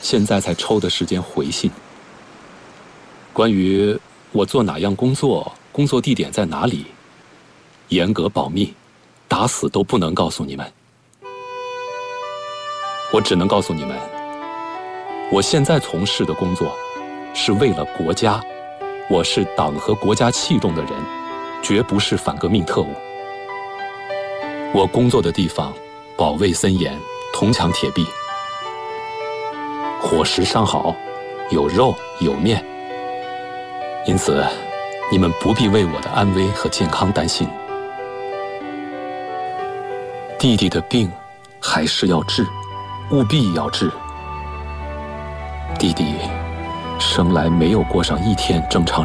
现在才抽的时间回信。关于我做哪样工作，工作地点在哪里，严格保密，打死都不能告诉你们。我只能告诉你们，我现在从事的工作是为了国家，我是党和国家器重的人，绝不是反革命特务。我工作的地方保卫森严，铜墙铁壁，伙食上好，有肉有面，因此你们不必为我的安危和健康担心。弟弟的病还是要治，务必要治。弟弟生来没有过上一天正常